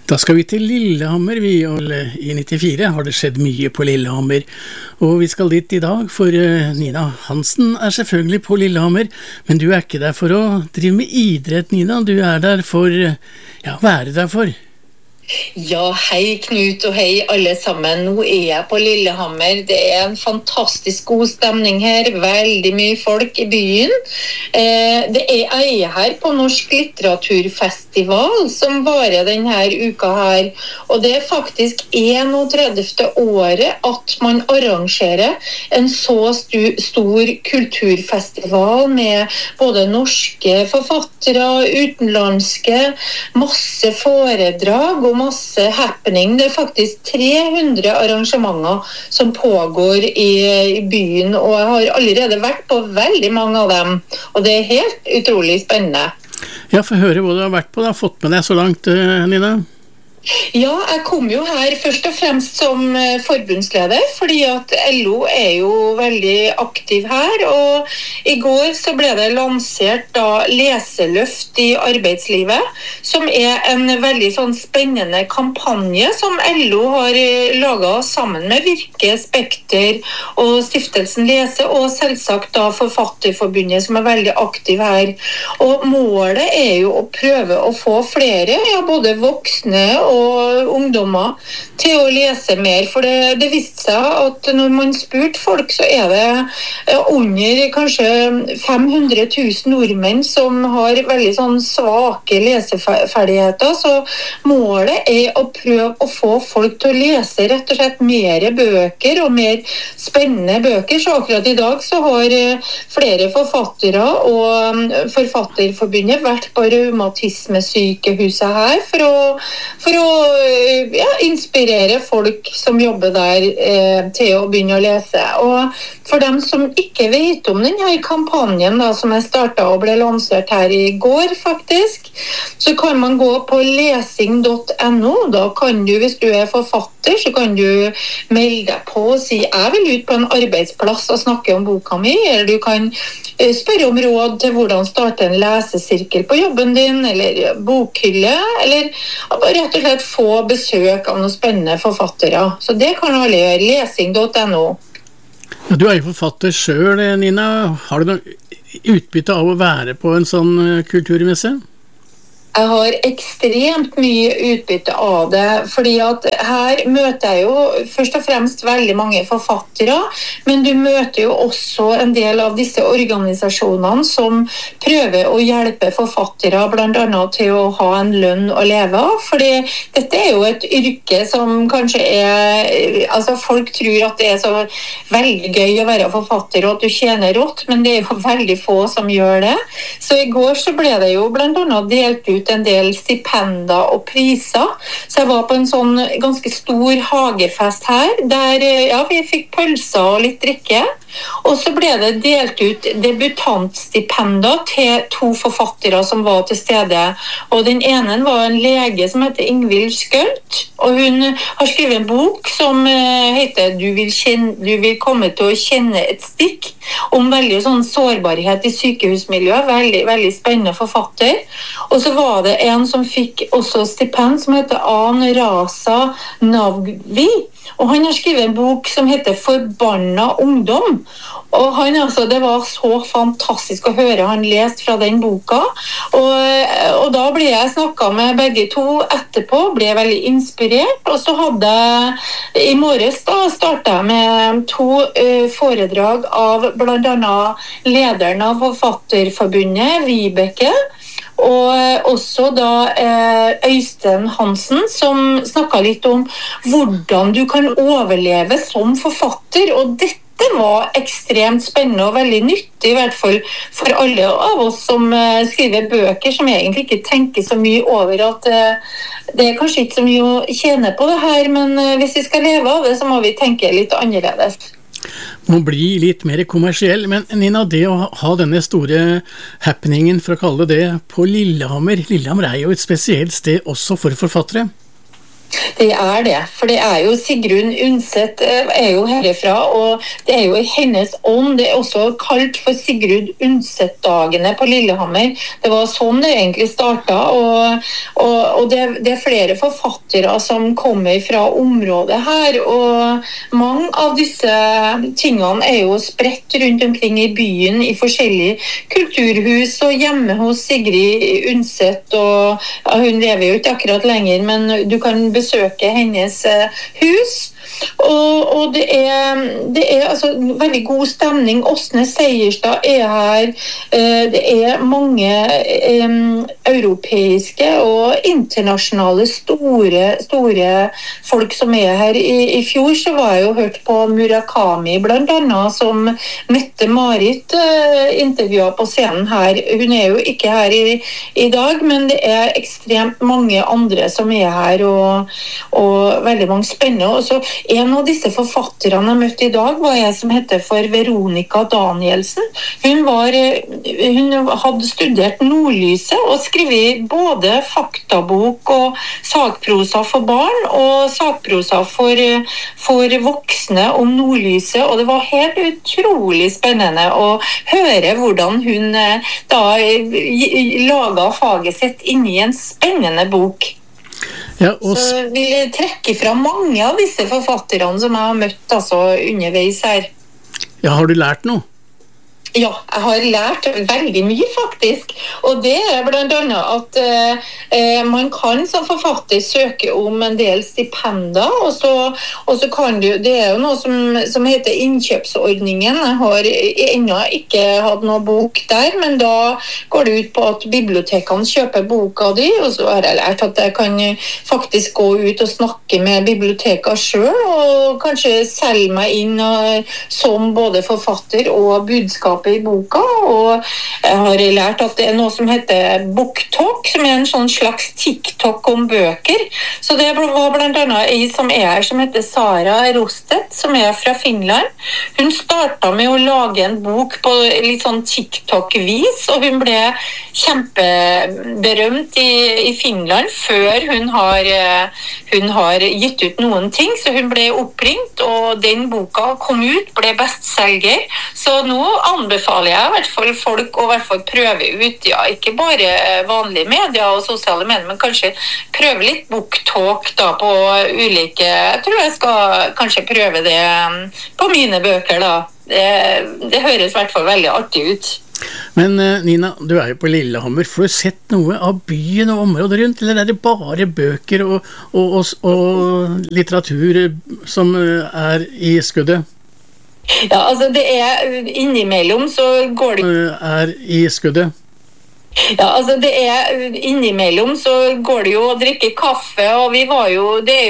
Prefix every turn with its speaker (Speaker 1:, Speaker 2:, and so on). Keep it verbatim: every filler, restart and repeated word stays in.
Speaker 1: Da skal vi til Lillehammer, vi, og i nittifire har det skjedd mye på Lillehammer, og vi skal dit i dag, for Nina Hansen er selvfølgelig på Lillehammer, men du er ikke der for å drive med idrett, Nina, du er der for, ja, hva er det der for?
Speaker 2: Ja, hei Knut og hei alle sammen. Nå er jeg på Lillehammer. Det er en fantastisk god stemning her. Veldig mye folk i byen. Eh, det er jeg her på Norsk litteraturfestival som varer denne uka her. Og det er faktisk enogtredivte året at man arrangerer en så stu- stor kulturfestival med både norske forfattere, utenlandske, masse foredrag og masse happening. Det er faktisk tre hundre arrangementer som pågår i, i byen, og jeg har allerede vært på veldig mange av dem, og det er helt utrolig spennende.
Speaker 1: Ja, få høre hva du har vært på, du har fått med deg så langt, Nina.
Speaker 2: Ja, jeg kom jo her først og fremst som forbundsleder, fordi at L O er jo veldig aktiv her, og i går så ble det lansert da Leseløft i arbeidslivet, som er en veldig sånn spennende kampanje som L O har laget sammen med Virke, Spekter og Stiftelsen Lese, og selvsagt da Forfatterforbundet som er veldig aktiv her. Og målet er jo å prøve å få flere, ja, både voksne og og ungdommer til å lese mer, for det, det viste seg at når man spurte folk, så er det under kanskje fem hundre tusen nordmenn som har veldig sånn svake leseferdigheter, så målet er å prøve å få folk til å lese rett og slett mer bøker og mer spennende bøker, så akkurat i dag så har flere forfattere og Forfatterforbundet vært på reumatismesykehuset her for å, for å ja, inspirere folk som jobber der eh, til å begynne å lese. Og for dem som ikke vet om denne kampanjen da, som er startet og ble lansert her i går faktisk, så kan man gå på lesing punktum no. Da kan du, hvis du er forfatter, så kan du melde deg på og si jeg vil ut på en arbeidsplass og snakke om boka mi, eller du kan spørre om råd til hvordan starte en lesesirkel på jobben din, eller bokhylle, eller rett og slett få besøk av noen spennende forfattere. Så det kan alle gjøre, lesing punktum no.
Speaker 1: Ja, du er jo forfatter selv, Nina. Har du noe utbytte av å være på en sånn kulturmesse?
Speaker 2: Jeg har ekstremt mye utbytte av det, fordi at her møter jeg jo først og fremst veldig mange forfattere, men du møter jo også en del av disse organisasjonene som prøver å hjelpe forfattere, blant annet til å ha en lønn å leve av, fordi dette er jo et yrke som kanskje er, altså folk tror at det er så veldig gøy å være forfatter og at du tjener rått, men det er jo veldig få som gjør det. Så i går så ble det jo blant annet delt ut en del stipender og priser, så jeg var på en sånn ganske stor hagefest her, der ja, vi fikk pølser og litt drikke, og så ble det delt ut debutantstipender til to forfattere som var til stede, og den ene var en lege som heter Ingvild Skølt, og hun har skrevet en bok som heter Du vil, kjenne, du vil komme til å kjenne et stikk, om veldig sånn sårbarhet i sykehusmiljøet, veldig, veldig spennende forfatter. Og så var det en som fikk også stipend som heter An Rasa Navvi, og han har skrevet en bok som heter Forbanna ungdom. Og han, altså, det var så fantastisk å høre han lest fra den boka. Og, og da ble jeg snakket med begge to etterpå, ble jeg veldig inspirert. Og så hadde jeg i morges da startet jeg med to uh, foredrag av blant annet lederen av Forfatterforbundet, Vibeke, og også da Øystein Hansen, som snakket litt om hvordan du kan overleve som forfatter, og dette var ekstremt spennende og veldig nyttig, i hvert fall for alle av oss som skriver bøker, som egentlig ikke tenker så mye over at det er kanskje ikke så mye å tjene på det her, men hvis vi skal leve av det, så må vi tenke litt annerledes.
Speaker 1: Må bli litt mer kommersiell, men Nina, det å ha denne store happeningen, for å kalle det det, på Lillehammer, Lillehammer er jo et spesielt sted også for forfattere.
Speaker 2: Det er det, for det er jo Sigrun Undset er jo herifra, og det er jo i hennes ånd. Det er også kalt for Sigrun Undset-dagene på Lillehammer. Det var sånn det egentlig startet, og, og, og det, det er flere forfattere som kommer fra området her, og mange av disse tingene er jo spredt rundt omkring i byen, i forskjellige kulturhus, og hjemme hos Sigrid Undset, og ja, hun lever jo ikke akkurat lenger, men du kan besøke hennes hus, og, og det er, det er altså veldig god stemning. Åsne Seierstad er her, det er mange um, europeiske og internasjonale store, store folk som er her. I, i fjor så var jeg jo hørt på Murakami blant annet, som Mette-Marit uh, intervjuet på scenen her. Hun er jo ikke her i, i dag, men det er ekstremt mange andre som er her, og, og veldig mange spennende. Og så en av disse forfatterne jeg møtte i dag var jeg som heter for Veronica Danielsen. Hun, var, hun hadde studert Nordlyset og skrevet både faktabok og sakprosa for barn og sakprosa for, for voksne om Nordlyset, og det var helt utrolig spennende å høre hvordan hun da laget faget sitt inn i en spennende bok.
Speaker 1: Ja, og...
Speaker 2: Så vil jeg trekke fra mange av disse forfatterne som jeg har møtt altså, underveis her.
Speaker 1: Ja, har du lært noe?
Speaker 2: Ja, jeg har lært veldig mye faktisk, og det er blant annet at eh, man kan som forfatter søke om en del stipender, og så, og så kan du, det er jo noe som, som heter innkjøpsordningen. Jeg har ennå ikke hatt noe bok der, men da går det ut på at bibliotekene kjøper boka di, og så har jeg lært at jeg kan faktisk gå ut og snakke med biblioteket selv, og kanskje selge meg inn som både forfatter og budskap i boka, og jeg har lært at det er noe som heter BookTalk, som er en sånn slags TikTok om bøker. Så det var blant annet en som er her, som heter Sara Rostedt, som er fra Finland. Hun startet med å lage en bok på litt sånn TikTok-vis, og hun ble kjempeberømt i, i Finland før hun har, hun har gitt ut noen ting, så hun ble oppringt, og den boka kom ut, ble bestselger. Så nå anbefaler jeg i hvert fall folk å i hvert fall prøve ut, ja, ikke bare vanlige medier og sosiale medier, men kanskje prøve litt BookTalk da på ulike, jeg tror jeg skal kanskje prøve det på mine bøker da. Det, det høres i hvert fall veldig artig ut.
Speaker 1: Men Nina, du er jo på Lillehammer, får du sett noe av byen og området rundt, eller er det bare bøker og, og, og, og litteratur som er i skuddet?
Speaker 2: Ja, altså det er innimellom så går det
Speaker 1: er i skuddet.
Speaker 2: Ja, altså det er innimellom så går det jo å drikke kaffe, og vi var jo, det er jo